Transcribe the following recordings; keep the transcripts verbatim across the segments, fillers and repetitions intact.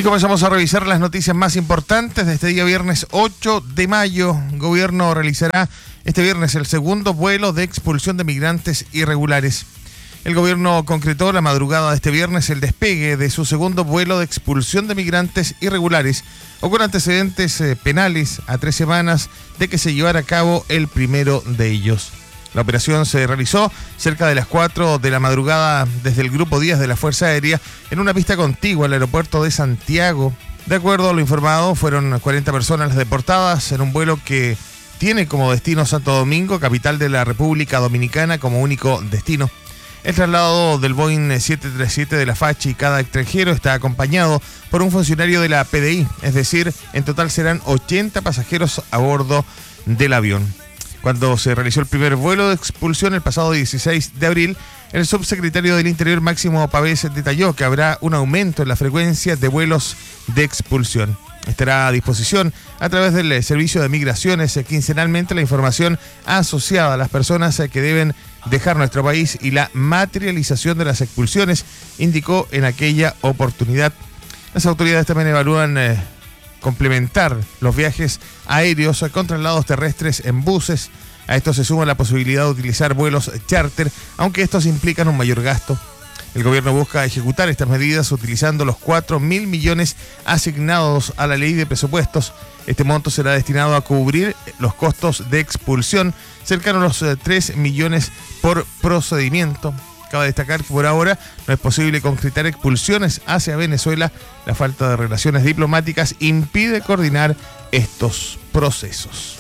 comenzamos a revisar las noticias más importantes de este día viernes ocho de mayo. El gobierno realizará este viernes el segundo vuelo de expulsión de migrantes irregulares. El gobierno concretó la madrugada de este viernes el despegue de su segundo vuelo de expulsión de migrantes irregulares o con antecedentes eh, penales a tres semanas de que se llevara a cabo el primero de ellos. La operación se realizó cerca de las cuatro de la madrugada desde el Grupo Díaz de la Fuerza Aérea en una pista contigua al aeropuerto de Santiago. De acuerdo a lo informado, fueron cuarenta personas las deportadas en un vuelo que tiene como destino Santo Domingo, capital de la República Dominicana, como único destino. El traslado del Boeing siete treinta y siete de la Fachi y cada extranjero está acompañado por un funcionario de la P D I, es decir, en total serán ochenta pasajeros a bordo del avión. Cuando se realizó el primer vuelo de expulsión el pasado dieciséis de abril, el subsecretario del Interior Máximo Pavés detalló que habrá un aumento en la frecuencia de vuelos de expulsión. Estará a disposición a través del Servicio de Migraciones quincenalmente la información asociada a las personas que deben dejar nuestro país y la materialización de las expulsiones, indicó en aquella oportunidad. Las autoridades también evalúan eh, complementar los viajes aéreos con traslados terrestres en buses. A esto se suma la posibilidad de utilizar vuelos charter, aunque estos implican un mayor gasto. El gobierno busca ejecutar estas medidas utilizando los cuatro mil millones asignados a la ley de presupuestos. Este monto será destinado a cubrir los costos de expulsión, cercano a los tres millones por procedimiento. Cabe destacar que por ahora no es posible concretar expulsiones hacia Venezuela. La falta de relaciones diplomáticas impide coordinar estos procesos.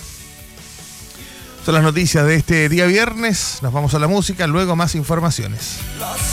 Son las noticias de este día viernes. Nos vamos a la música, luego más informaciones.